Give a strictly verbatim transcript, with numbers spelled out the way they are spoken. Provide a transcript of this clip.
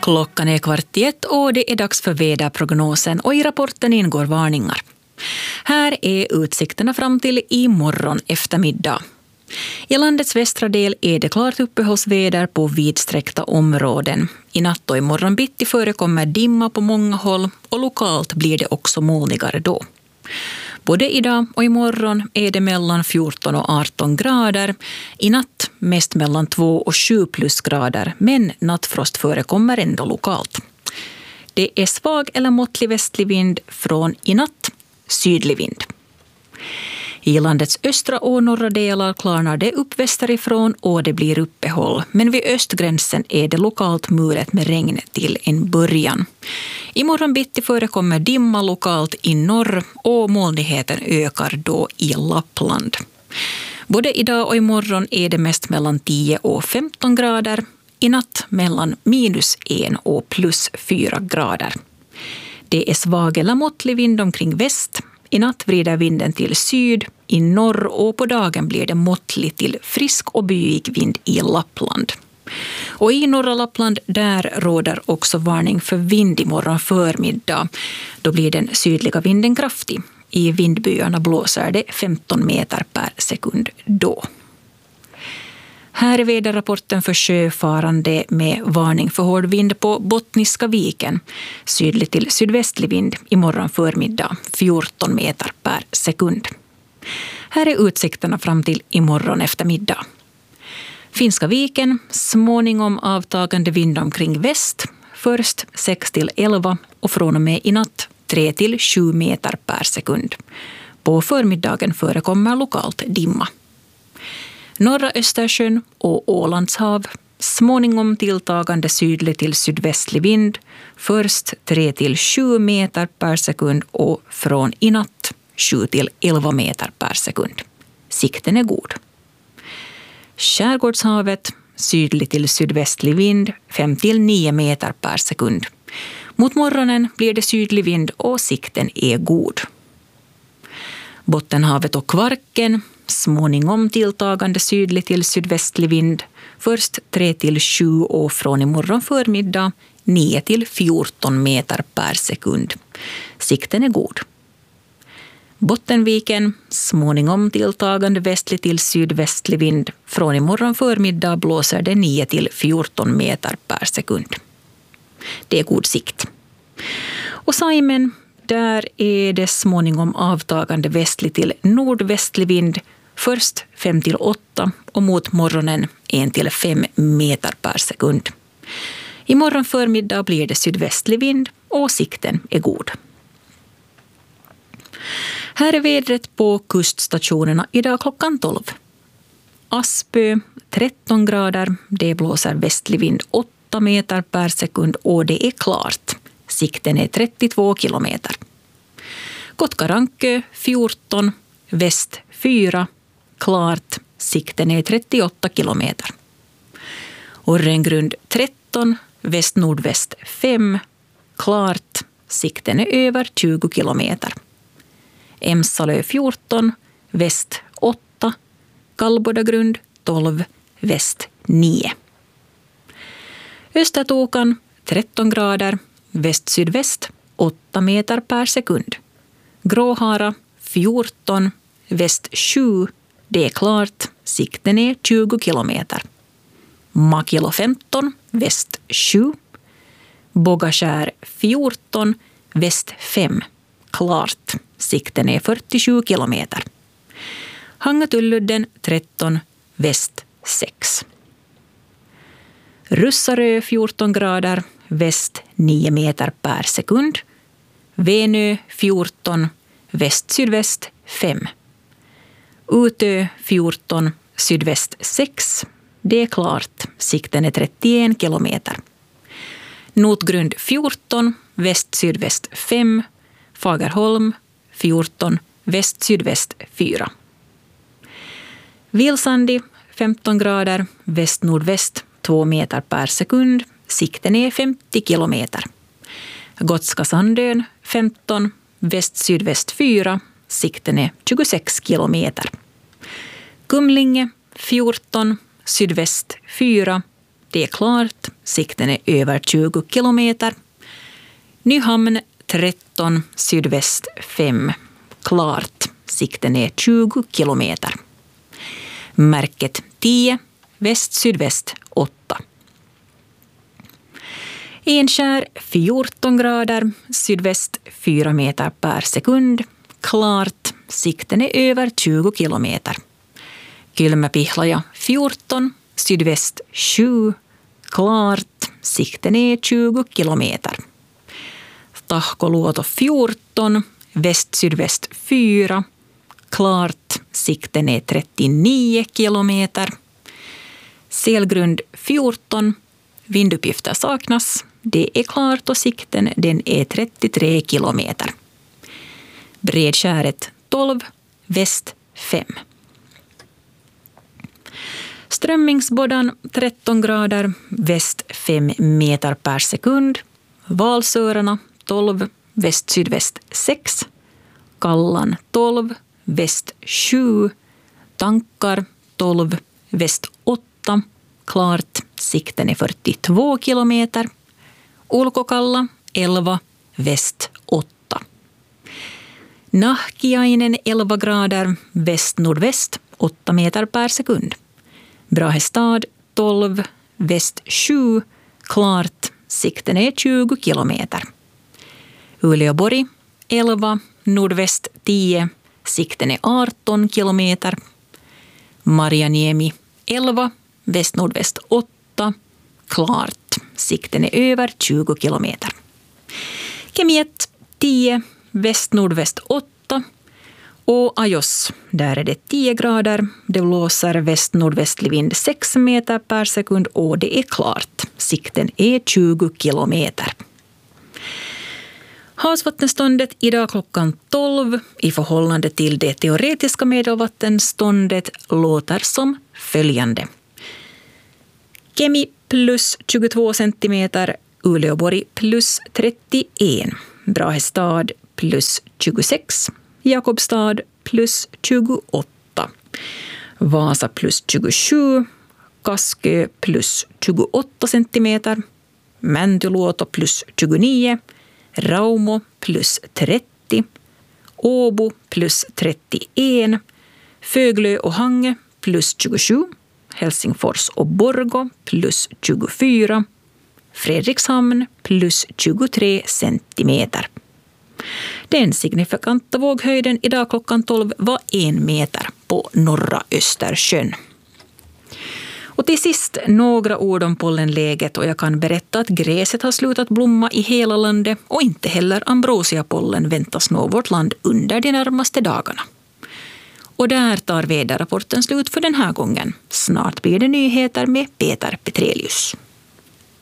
Klockan är kvart i ett och det är dags för väderprognosen och i rapporten ingår varningar. Här är utsikterna fram till imorgon eftermiddag. I landets västra del är det klart uppehållsväder på vidsträckta områden. I natt och imorgon bitti förekommer dimma på många håll och lokalt blir det också molnigare då. Både idag och imorgon är det mellan fjorton och arton grader. I natt mest mellan två och sju plusgrader, men nattfrost förekommer ändå lokalt. Det är svag eller måttlig västlig vind från i natt sydlig vind. I landets östra och norra delar klarnar det upp västerifrån och det blir uppehåll. Men vid östgränsen är det lokalt mulet med regn till en början. Imorgon bitti förekommer dimma lokalt i norr och molnigheten ökar då i Lappland. Både idag och imorgon är det mest mellan tio och femton grader. I natt mellan minus en och plus fyra grader. Det är svag eller måttlig vind omkring väst. I natt vrider vinden till syd, i norr och på dagen blir det måttlig till frisk och byig vind i Lappland. Och i norra Lappland där råder också varning för vind imorgon förmiddag. Då blir den sydliga vinden kraftig. I vindbyarna blåser det femton meter per sekund då. Här är väderrapporten för sjöfarande med varning för hård vind på Bottniska viken. Sydlig till sydvästlig vind imorgon förmiddag fjorton meter per sekund. Här är utsikterna fram till imorgon eftermiddag. Finska viken, småningom avtagande vind omkring väst. Först sex till elva och från och med i natt tre till sju meter per sekund. På förmiddagen förekommer lokalt dimma. Norra Östersjön och Ålandshav, småningom tilltagande sydlig till sydvästlig vind. Först tre till sju meter per sekund och från i natt sju till elva meter per sekund. Sikten är god. Skärgårdshavet, sydlig till sydvästlig vind, fem till nio meter per sekund. Mot morgonen blir det sydlig vind och sikten är god. Bottenhavet och Kvarken, småningom tilltagande sydlig till sydvästlig vind. Först tre till sju och från imorgon förmiddag nio till fjorton meter per sekund. Sikten är god. Bottenviken, småningom tilltagande västlig till sydvästlig vind. Från imorgon förmiddag blåser det nio till fjorton meter per sekund. Det är god sikt. Och Saimen, där är det småningom avtagande västlig till nordvästlig vind. Först fem till åtta och mot morgonen en till fem meter per sekund. Imorgon förmiddag blir det sydvästlig vind och sikten är god. Här är vädret på kuststationerna idag klockan tolv. Aspö tretton grader, det blåser västlig vind åtta meter per sekund och det är klart. Sikten är trettiotvå kilometer. Kotkarankö fjorton, väst fyra, klart. Sikten är trettioåtta kilometer. Orrengrund tretton, väst-nordväst fem, klart. Sikten är över tjugo kilometer. Emsalö fjorton, väst åtta, Kallbodagrund tolv, väst nio. Östertokan tretton grader, väst-sydväst åtta meter per sekund. Gråhara fjorton, väst sju, det är klart, sikten är tjugo kilometer. Makilo femton, väst sju. Bogaskär fjorton, väst fem, klart, sikten är fyrtiosju kilometer. Hangatulludden tretton, väst sex. Russarö fjorton grader, väst nio meter per sekund. Venö fjorton, väst-sydväst fem. Utö fjorton, sydväst sex. Det är klart, sikten är trettioen kilometer. Notgrund fjorton, väst-sydväst fem. Fagerholm fjorton, väst-sydväst fyra. Vilsandi femton grader, väst-nordväst två meter per sekund. Sikten är femtio kilometer. Gotska Sandön femton, väst-sydväst fyra. Sikten är tjugosex kilometer. Kumlinge fjorton, sydväst fyra. Det är klart, sikten är över tjugo kilometer. Nyhamn tretton, sydväst fem, klart, sikten är tjugo kilometer. Märket tio, väst-sydväst åtta. Enskär fjorton grader, sydväst fyra meter per sekund, klart, sikten är över tjugo kilometer. Kylmäpihlaja fjorton, sydväst sju, klart, sikten är tjugo kilometer. Tahkoluoto fjorton, väst-sydväst fyra, klart, sikten är trettionio kilometer. Selgrund fjorton, vinduppgifter saknas, det är klart och sikten den är trettiotre kilometer. Bredskäret tolv, väst fem. Strömmingsboddan tretton grader, väst fem meter per sekund. Valsörarna tolv, väst-sydväst sex. Kallan tolv, väst sju. Tankar tolv, väst åtta. Klart, sikten är fyrtiotvå kilometer. Ulkokalla elva, väst åtta. Nahkiainen elva grader, väst-nordväst åtta meter per sekund. Brahestad tolv, väst sju, klart, sikten är tjugo kilometer. Uleåborg elva, nordväst tio, sikten är arton kilometer. Marjaniemi elva, väst-nordväst åtta, klart, sikten är över tjugo kilometer. Kemiet tio, väst-nordväst åtta. Och Ajos, där är det tio grader, det blåser väst-nordvästlig vind sex meter per sekund och det är klart. Sikten är tjugo kilometer. Havsvattenståndet idag klockan tolv i förhållande till det teoretiska medelvattenståndet låter som följande. Kemi plus tjugotvå centimeter, Uleåborg plus trettioen, Brahestad plus tjugosex, Jakobstad plus tjugoåtta, Vasa plus tjugosju, Kaskö plus tjugoåtta centimeter, Mäntyluoto plus tjugonio, Raumo plus trettio, Åbo plus trettioen, Föglö och Hangö plus tjugosju, Helsingfors och Borgå plus tjugofyra, Fredrikshamn plus tjugotre centimeter. Den signifikanta våghöjden idag klockan tolv var en meter på norra Östersjön. Och till sist några ord om pollenläget och jag kan berätta att gräset har slutat blomma i hela landet och inte heller ambrosiapollen väntas nå vårt land under de närmaste dagarna. Och där tar väderrapporten slut för den här gången. Snart blir det nyheter med Peter Petrelius.